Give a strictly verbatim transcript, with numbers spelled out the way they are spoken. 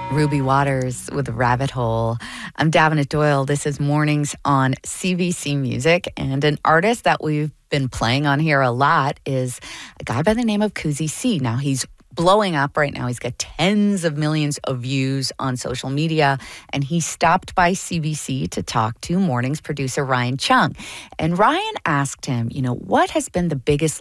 Ruby Waters with Rabbit Hole. I'm Davenant Doyle. This is Mornings on C B C Music, and an artist that we've been playing on here a lot is a guy by the name of Kuzi C. Now, he's blowing up right now. He's got tens of millions of views on social media, and he stopped by C B C to talk to Mornings producer Ryan Chung. And Ryan asked him, you know, what has been the biggest